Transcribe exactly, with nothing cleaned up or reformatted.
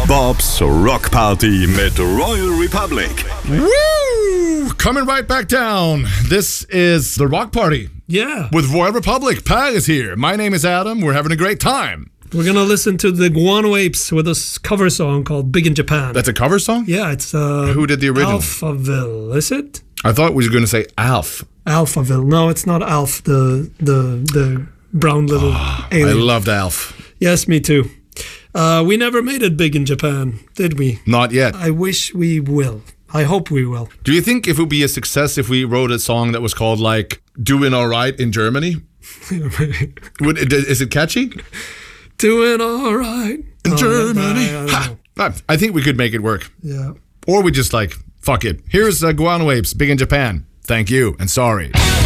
Bob's Rock Party mit Royal Republic. Woo! Coming right back down. This is the Rock Party. Yeah. With Royal Republic. Pat is here. My name is Adam. We're having a great time. We're going to listen to the Guano Apes with a cover song called Big in Japan. That's a cover song? Yeah, it's... Uh, Who did the original? Alphaville, is it? I thought we were going to say Alf. Alphaville. No, it's not Alf, the the the brown little oh, alien. I loved Alf. Yes, me too. Uh, we never made it big in Japan, did we? Not yet. I wish we will. I hope we will. Do you think it would be a success if we wrote a song that was called, like, Doing All Right in Germany? Would it, is it catchy? Doing all right in oh, Germany. I, I, I think we could make it work. Yeah. Or we just like, fuck it. Here's uh, Guano Apes, Big in Japan. Thank you and sorry.